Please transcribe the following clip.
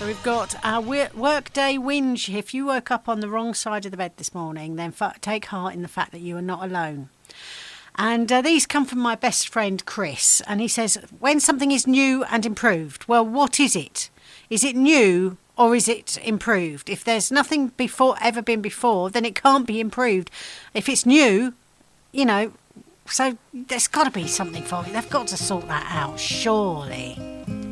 So we've got our workday whinge. If you woke up on the wrong side of the bed this morning, then take heart in the fact that you are not alone. And these come from my best friend Chris, and he says, when something is new and improved, well, what is it? Is it new or is it improved? If there's nothing ever been before, then it can't be improved. If it's new, you know, so there's got to be something for it. They've got to sort that out, surely.